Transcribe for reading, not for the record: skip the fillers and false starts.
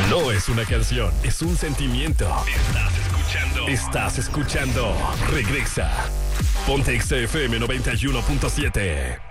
No es una canción, es un sentimiento. Estás escuchando. Regresa. Ponte XFM 91.7.